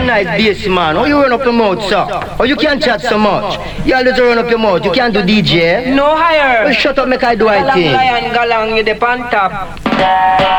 nice bass man. Oh, you run up your mouth, sir. Oh, you can't chat so much. You always run up your mouth. You can't do DJ. No higher. Well, shut up, make I do I Galang thing. lion, galang, you the pan top.